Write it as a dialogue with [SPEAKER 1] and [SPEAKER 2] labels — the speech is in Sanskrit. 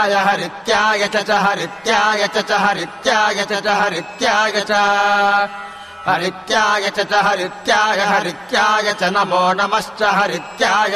[SPEAKER 1] हरित्याय हरित्याय च हरित्याय च हरित्याय च हरित्याय च हरित्याय च हरित्याय हरित्याय च नमो नमश्च हरित्याय